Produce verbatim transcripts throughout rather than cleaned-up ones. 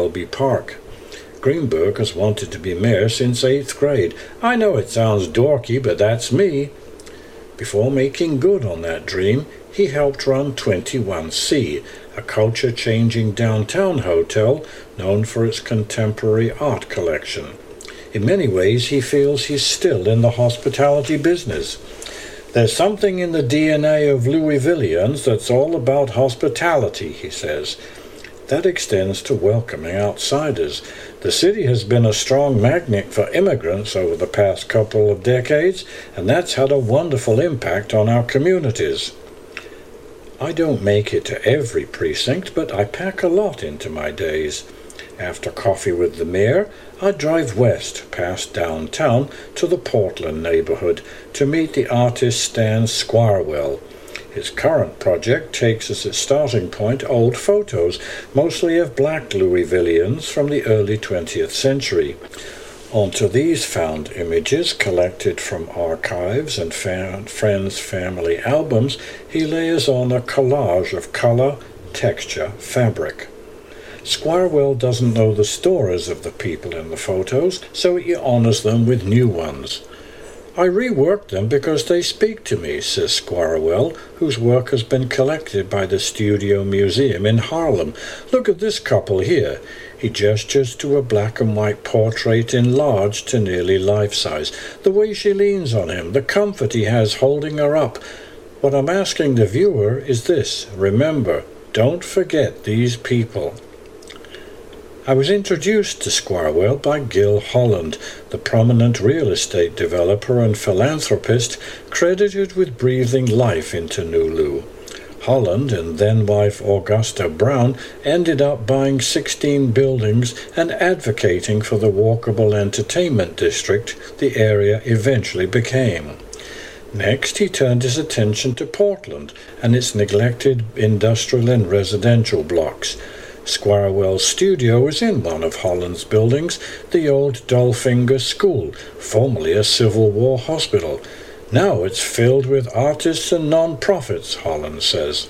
Selby Park. Greenberg has wanted to be mayor since eighth grade. I know it sounds dorky, but that's me. Before making good on that dream, he helped run twenty-one C, a culture-changing downtown hotel known for its contemporary art collection. In many ways, he feels he's still in the hospitality business. There's something in the D N A of Louisvillians that's all about hospitality, he says. That extends to welcoming outsiders. The city has been a strong magnet for immigrants over the past couple of decades, and that's had a wonderful impact on our communities. I don't make it to every precinct, but I pack a lot into my days. After coffee with the mayor, I drive west past downtown to the Portland neighborhood to meet the artist Stan Squirewell. His current project takes as its starting point old photos, mostly of black Louisvillians from the early twentieth century. Onto these found images, collected from archives and fan, friends' family albums, he layers on a collage of color, texture, fabric. Squirewell doesn't know the stories of the people in the photos, so he honors them with new ones. I reworked them because they speak to me, says Squirewell, whose work has been collected by the Studio Museum in Harlem. Look at this couple here. He gestures to a black and white portrait enlarged to nearly life-size. The way she leans on him, the comfort he has holding her up. What I'm asking the viewer is this: remember, don't forget these people. I was introduced to Squirewell by Gil Holland, the prominent real estate developer and philanthropist credited with breathing life into Nulu. Holland and then-wife Augusta Brown ended up buying sixteen buildings and advocating for the walkable entertainment district the area eventually became. Next, he turned his attention to Portland and its neglected industrial and residential blocks. Squirewell's studio is in one of Holland's buildings, the old Dolfinger School, formerly a Civil War hospital. Now it's filled with artists and non-profits, Holland says.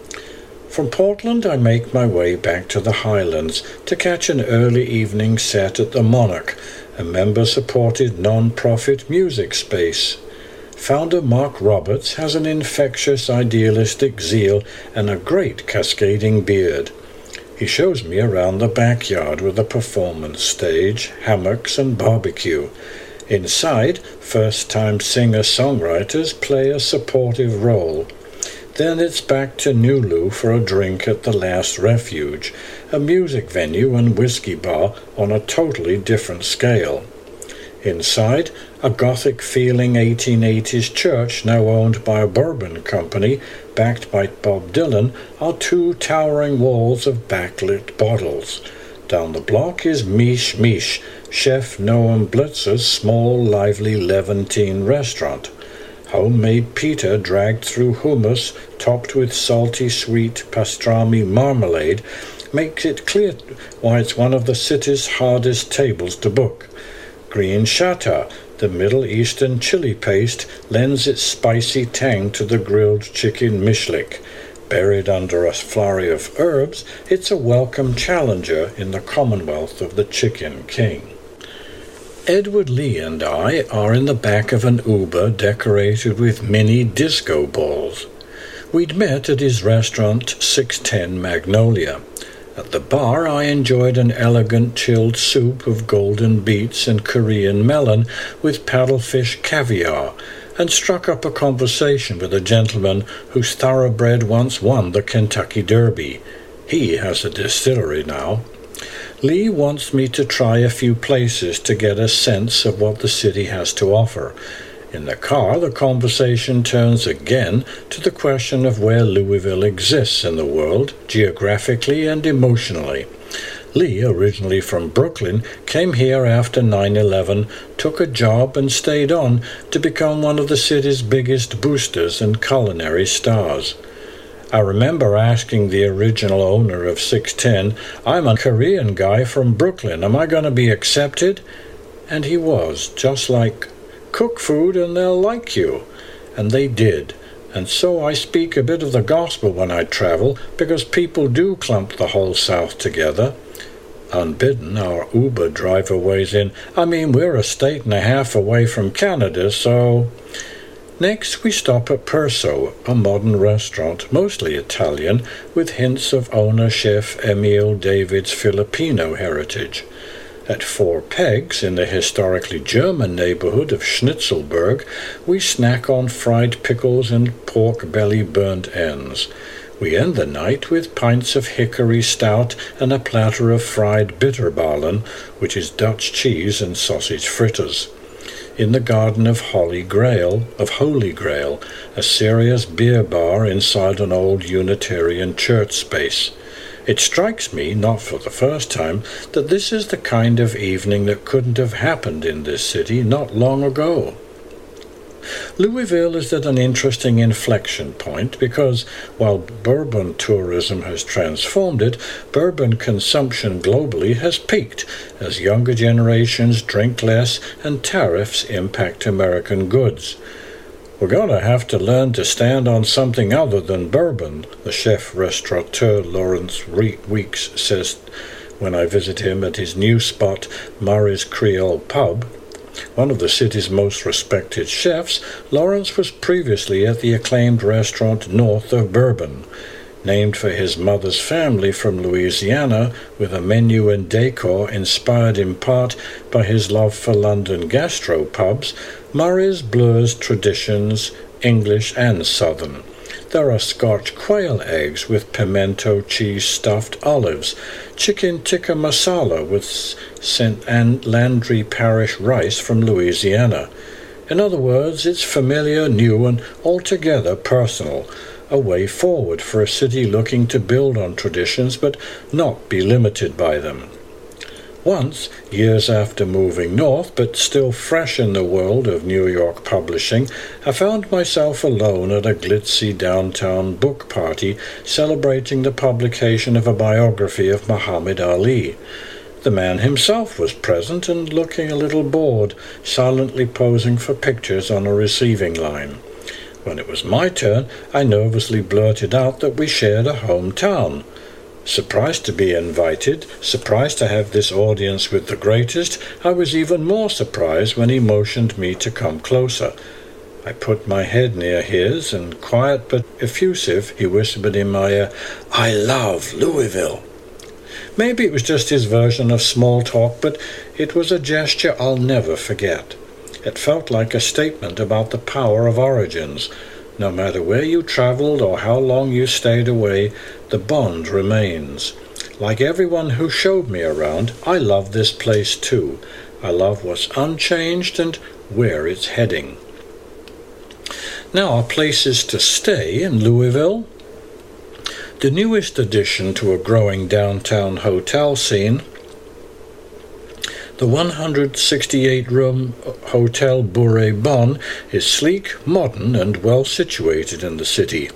From Portland, I make my way back to the Highlands to catch an early evening set at the Monarch, a member-supported non-profit music space. Founder Mark Roberts has an infectious idealistic zeal and a great cascading beard. He shows me around the backyard with a performance stage, hammocks, and barbecue. Inside, first-time singer-songwriters play a supportive role. Then it's back to Nulu for a drink at the Last Refuge, a music venue and whiskey bar on a totally different scale. Inside, a Gothic-feeling eighteen eighties church now owned by a bourbon company, backed by Bob Dylan, are two towering walls of backlit bottles. Down the block is Mish Mish, Chef Noam Blitzer's small, lively Levantine restaurant. Homemade pita dragged through hummus, topped with salty, sweet pastrami marmalade, makes it clear why it's one of the city's hardest tables to book. Green shatta, the Middle Eastern chili paste, lends its spicy tang to the grilled chicken mishlik. Buried under a flurry of herbs, it's a welcome challenger in the commonwealth of the Chicken King. Edward Lee and I are in the back of an Uber decorated with mini disco balls. We'd met at his restaurant six ten Magnolia. At the bar, I enjoyed an elegant chilled soup of golden beets and Korean melon with paddlefish caviar, and struck up a conversation with a gentleman whose thoroughbred once won the Kentucky Derby. He has a distillery now. Lee wants me to try a few places to get a sense of what the city has to offer. In the car, the conversation turns again to the question of where Louisville exists in the world, geographically and emotionally. Lee, originally from Brooklyn, came here after nine eleven, took a job and stayed on to become one of the city's biggest boosters and culinary stars. I remember asking the original owner of six ten, "I'm a Korean guy from Brooklyn, am I going to be accepted?" And he was, just like, "Cook food and they'll like you." And they did. And so I speak a bit of the gospel when I travel, because people do clump the whole South together. Unbidden, our Uber driver weighs in. I mean, we're a state and a half away from Canada, so... Next, we stop at Perso, a modern restaurant, mostly Italian, with hints of owner-chef Emil David's Filipino heritage. At Four Pegs, in the historically German neighborhood of Schnitzelberg, we snack on fried pickles and pork belly burnt ends. We end the night with pints of hickory stout and a platter of fried bitterballen, which is Dutch cheese and sausage fritters. In the garden of Holy Grail, of Holy Grail, a serious beer bar inside an old Unitarian church space. It strikes me, not for the first time, that this is the kind of evening that couldn't have happened in this city not long ago. Louisville is at an interesting inflection point because, while bourbon tourism has transformed it, bourbon consumption globally has peaked as younger generations drink less and tariffs impact American goods. We're going to have to learn to stand on something other than bourbon, the chef-restaurateur Lawrence Weeks says when I visit him at his new spot, Murray's Creole Pub. One of the city's most respected chefs, Lawrence was previously at the acclaimed restaurant North of Bourbon. Named for his mother's family from Louisiana, with a menu and decor inspired in part by his love for London gastropubs, Murray's blurs traditions, English and Southern. There are Scotch quail eggs with pimento cheese stuffed olives, chicken tikka masala with Saint Landry Parish rice from Louisiana. In other words, it's familiar, new, and altogether personal, a way forward for a city looking to build on traditions but not be limited by them. Once, years after moving north, but still fresh in the world of New York publishing, I found myself alone at a glitzy downtown book party celebrating the publication of a biography of Muhammad Ali. The man himself was present and looking a little bored, silently posing for pictures on a receiving line. When it was my turn, I nervously blurted out that we shared a hometown. Surprised to be invited, surprised to have this audience with the greatest, I was even more surprised when he motioned me to come closer. I put my head near his, and quiet but effusive, he whispered in my ear, "I love Louisville." Maybe it was just his version of small talk, but it was a gesture I'll never forget. It felt like a statement about the power of origins. No matter where you traveled or how long you stayed away, the bond remains. Like everyone who showed me around, I love this place too. I love what's unchanged and where it's heading. Now, our places to stay in Louisville. The newest addition to a growing downtown hotel scene, the one hundred sixty-eight room Hotel Bourre-Bon is sleek, modern, and well situated in the city.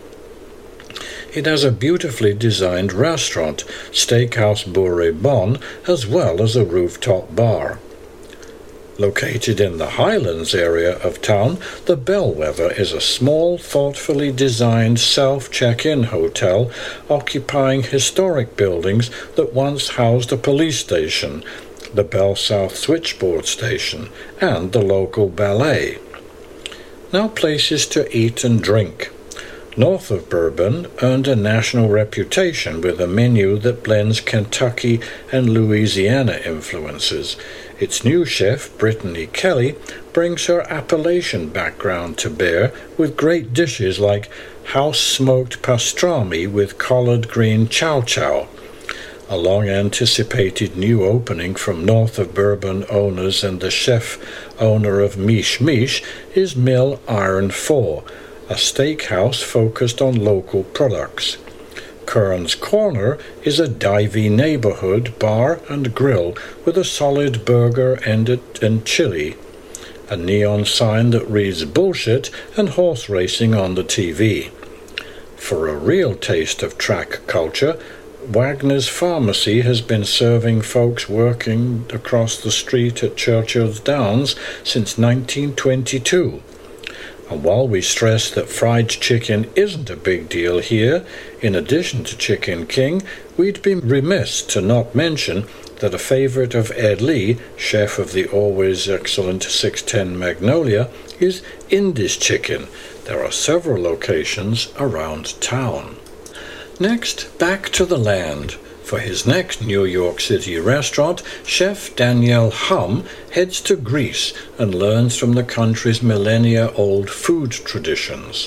It has a beautifully designed restaurant, Steakhouse Bourre-Bon, as well as a rooftop bar. Located in the Highlands area of town, the Bellwether is a small, thoughtfully designed self-check-in hotel occupying historic buildings that once housed a police station, the Bell South Switchboard Station, and the local ballet. Now places to eat and drink. North of Bourbon earned a national reputation with a menu that blends Kentucky and Louisiana influences. Its new chef, Brittany Kelly, brings her Appalachian background to bear with great dishes like house-smoked pastrami with collard green chow chow. A long-anticipated new opening from North of Bourbon owners and the chef-owner of Mish Mish is Mill Iron Four, a steakhouse focused on local products. Kern's Corner is a divey neighborhood bar and grill with a solid burger and, a, and chili, a neon sign that reads bullshit, and horse racing on the T V. For a real taste of track culture, Wagner's Pharmacy has been serving folks working across the street at Churchill's Downs since nineteen twenty-two. And while we stress that fried chicken isn't a big deal here, in addition to Chicken King, we'd be remiss to not mention that a favourite of Ed Lee, chef of the always excellent six ten Magnolia, is Indi's Chicken. There are several locations around town. Next, back to the land. For his next New York City restaurant, Chef Daniel Humm heads to Greece and learns from the country's millennia-old food traditions.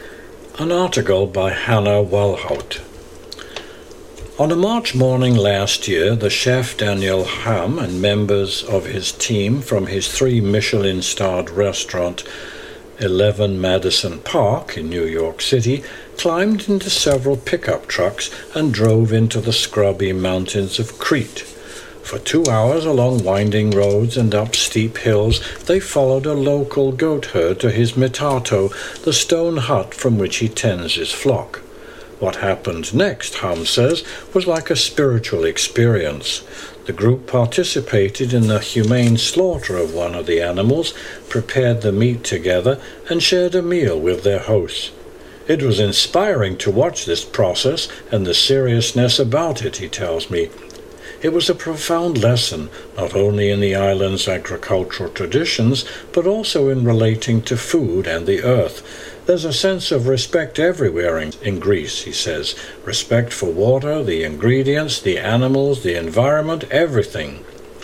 An article by Hannah Walhout. On a March morning last year, the chef Daniel Humm and members of his team from his three Michelin-starred restaurant, eleven Madison Park in New York City, climbed into several pickup trucks and drove into the scrubby mountains of Crete. For two hours along winding roads and up steep hills, they followed a local goat herd to his metato, the stone hut from which he tends his flock. What happened next, Humm says, was like a spiritual experience. The group participated in the humane slaughter of one of the animals, prepared the meat together, and shared a meal with their hosts. It was inspiring to watch this process and the seriousness about it, he tells me. It was a profound lesson, not only in the island's agricultural traditions, but also in relating to food and the earth. There's a sense of respect everywhere in, in Greece, he says. Respect for water, the ingredients, the animals, the environment, everything.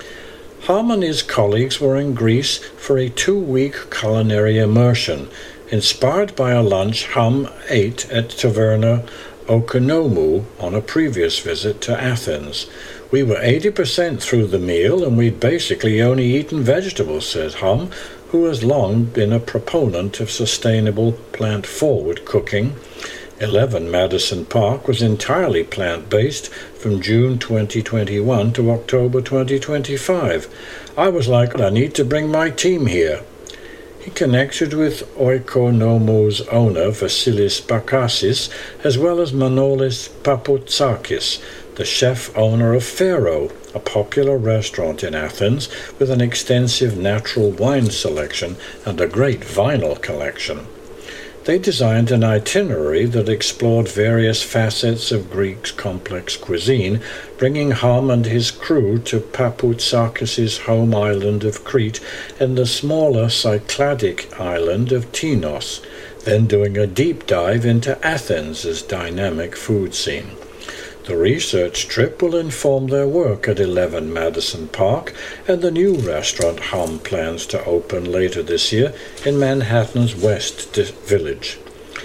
Humm and his colleagues were in Greece for a two-week culinary immersion. Inspired by a lunch Humm ate at Taverna Okonomou on a previous visit to Athens. We were eighty percent through the meal and we'd basically only eaten vegetables, says Humm, who has long been a proponent of sustainable plant-forward cooking. eleven Madison Park was entirely plant-based from June twenty twenty-one to October twenty twenty-five. I was like, I need to bring my team here. He connected with Oikonomou's owner, Vasilis Bakasis, as well as Manolis Papoutsakis, the chef-owner of Pharaoh, a popular restaurant in Athens with an extensive natural wine selection and a great vinyl collection. They designed an itinerary that explored various facets of Greek's complex cuisine, bringing Humm and his crew to Papoutsakis' home island of Crete and the smaller Cycladic island of Tinos, then doing a deep dive into Athens' dynamic food scene. The research trip will inform their work at eleven Madison Park and the new restaurant Humm plans to open later this year in Manhattan's West Village.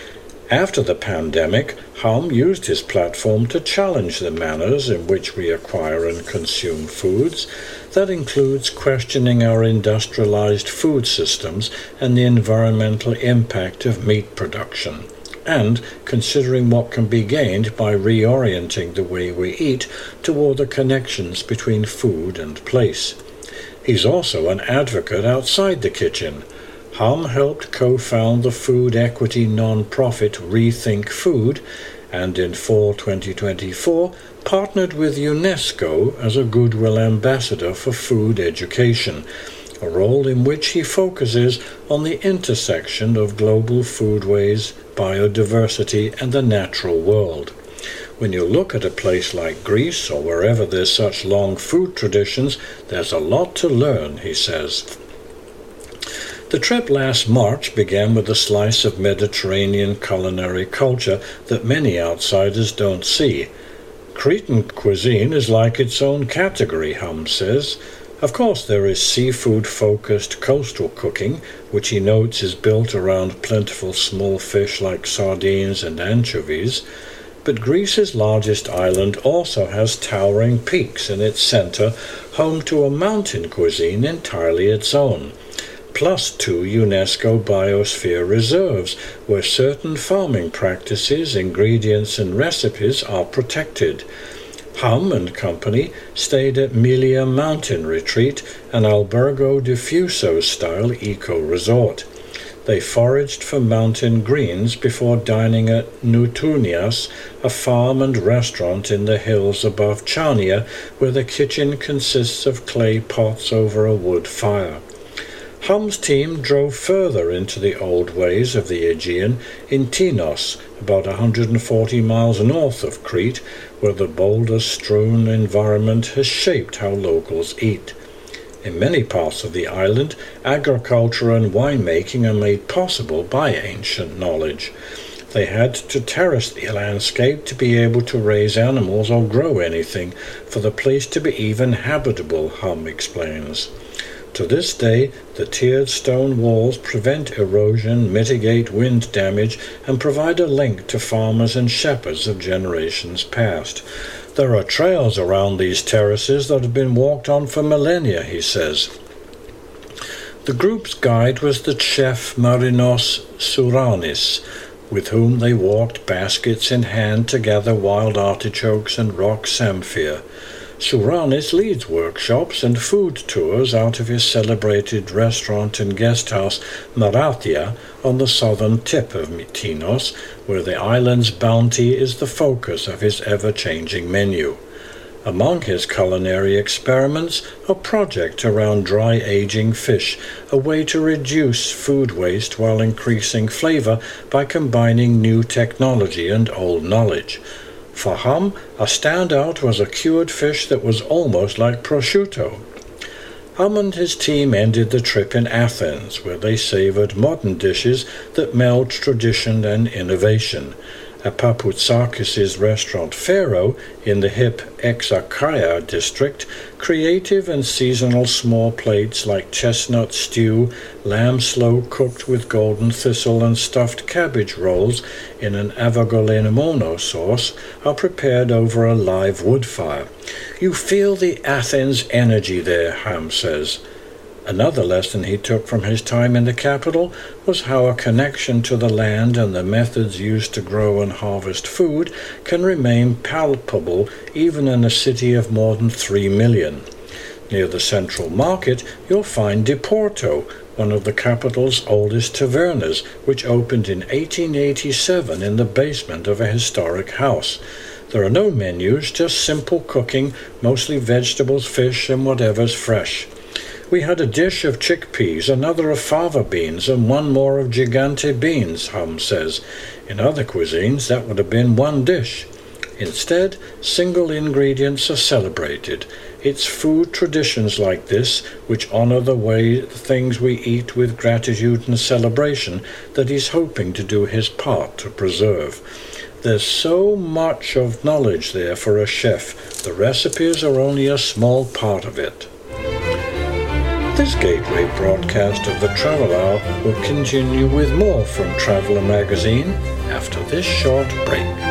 After the pandemic, Humm used his platform to challenge the manners in which we acquire and consume foods. That includes questioning our industrialized food systems and the environmental impact of meat production, and considering what can be gained by reorienting the way we eat toward the connections between food and place. He's also an advocate outside the kitchen. Humm helped co-found the food equity non-profit Rethink Food, and in fall twenty twenty-four partnered with UNESCO as a Goodwill Ambassador for Food Education, a role in which he focuses on the intersection of global foodways, biodiversity, and the natural world. When you look at a place like Greece or wherever there's such long food traditions, there's a lot to learn, he says. The trip last March began with a slice of Mediterranean culinary culture that many outsiders don't see. Cretan cuisine is like its own category, Humm says. Of course, there is seafood-focused coastal cooking, which he notes is built around plentiful small fish like sardines and anchovies. But Greece's largest island also has towering peaks in its center, home to a mountain cuisine entirely its own, plus two UNESCO biosphere reserves, where certain farming practices, ingredients, and recipes are protected. Humm and Company stayed at Milia Mountain Retreat, an Albergo Diffuso-style eco-resort. They foraged for mountain greens before dining at Noutonias, a farm and restaurant in the hills above Chania, where the kitchen consists of clay pots over a wood fire. Hum's team drove further into the old ways of the Aegean in Tinos, about one hundred forty miles north of Crete, where the boulder-strewn environment has shaped how locals eat. In many parts of the island, agriculture and winemaking are made possible by ancient knowledge. They had to terrace the landscape to be able to raise animals or grow anything, for the place to be even habitable, Hum explains. To this day, the tiered stone walls prevent erosion, mitigate wind damage, and provide a link to farmers and shepherds of generations past. There are trails around these terraces that have been walked on for millennia, he says. The group's guide was the chef Marinos Souranis, with whom they walked baskets in hand to gather wild artichokes and rock samphire. Souranis leads workshops and food tours out of his celebrated restaurant and guesthouse Marathia on the southern tip of Mytinos, where the island's bounty is the focus of his ever-changing menu. Among his culinary experiments, a project around dry aging fish, a way to reduce food waste while increasing flavor by combining new technology and old knowledge. For Hum, a standout was a cured fish that was almost like prosciutto. Hum and his team ended the trip in Athens, where they savored modern dishes that meld tradition and innovation. At Papoutsakis' restaurant Pharaoh, in the hip Exarchaia district, creative and seasonal small plates like chestnut stew, lamb slow-cooked with golden thistle and stuffed cabbage rolls in an avogalemono sauce are prepared over a live wood fire. You feel the Athens energy there, Hum says. Another lesson he took from his time in the capital was how a connection to the land and the methods used to grow and harvest food can remain palpable even in a city of more than three million. Near the central market, you'll find Diporto, one of the capital's oldest tavernas, which opened in eighteen eighty-seven in the basement of a historic house. There are no menus, just simple cooking, mostly vegetables, fish, and whatever's fresh. We had a dish of chickpeas, another of fava beans, and one more of gigante beans, Hum says. In other cuisines, that would have been one dish. Instead, single ingredients are celebrated. It's food traditions like this, which honor the way the things we eat with gratitude and celebration, that he's hoping to do his part to preserve. There's so much of knowledge there for a chef. The recipes are only a small part of it. This Gateway broadcast of the Travel Hour will continue with more from Traveller Magazine after this short break.